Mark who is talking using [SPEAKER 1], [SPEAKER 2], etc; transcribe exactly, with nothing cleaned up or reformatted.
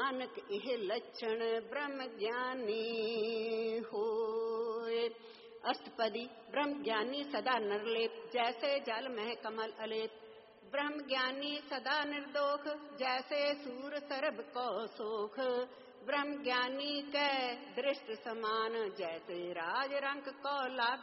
[SPEAKER 1] नानक इह लक्षण ब्रह्म ज्ञानी होए। अष्टपदी। ब्रह्म ज्ञानी सदा निर्लेप, जैसे जल में कमल अलेप। ब्रह्म ज्ञानी सदा निर्दोष, जैसे सूर सरब को सोख। ब्रह्म ज्ञानी कै दृष्ट समान, जैसे राज रंक को लाभ